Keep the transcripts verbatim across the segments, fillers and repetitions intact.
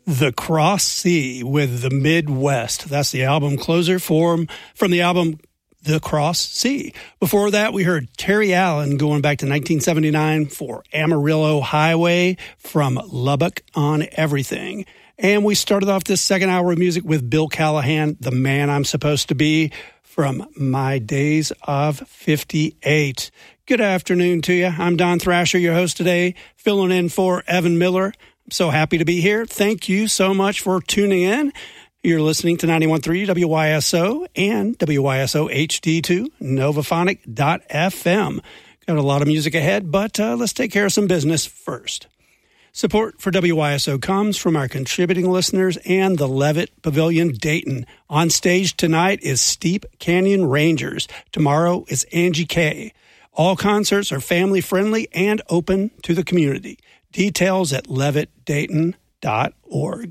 The Cross Sea with the Midwest. That's the album closer from, from the album The Cross Sea. Before that, we heard Terry Allen going back to nineteen seventy-nine for Amarillo Highway from Lubbock on Everything. And we started off this second hour of music with Bill Callahan, The Man I'm Supposed to Be, from My Days of fifty-eight. Good afternoon to you. I'm Don Thrasher, your host today, filling in for Evan Miller. I'm so happy to be here. Thank you so much for tuning in. You're listening to ninety-one point three W Y S O and W Y S O H D two, novaphonic dot f m. Got a lot of music ahead, but uh, let's take care of some business first. Support for W Y S O comes from our contributing listeners and the Levitt Pavilion Dayton. On stage tonight is Steep Canyon Rangers. Tomorrow is Angie Kay. All concerts are family-friendly and open to the community. Details at levitt dayton dot org.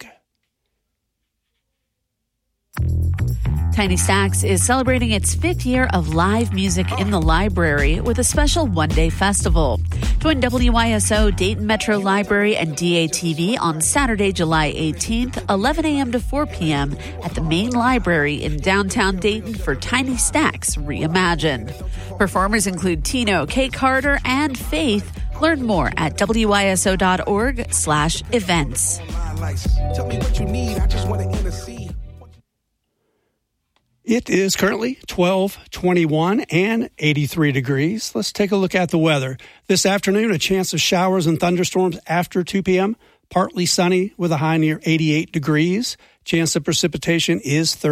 Tiny Stacks is celebrating its fifth year of live music in the library with a special one-day festival. Join W Y S O, Dayton Metro Library, and D A T V on Saturday, July eighteenth, eleven a.m. to four p.m. at the main library in downtown Dayton for Tiny Stacks Reimagined. Performers include Tino, Kay Carter, and Faith. Learn more at W Y S O dot org slash events. Tell me what you need, I just want to intercede. It is currently twelve twenty-one and eighty-three degrees. Let's take a look at the weather. This afternoon, a chance of showers and thunderstorms after two p.m. Partly sunny with a high near eighty-eight degrees. Chance of precipitation is thirty.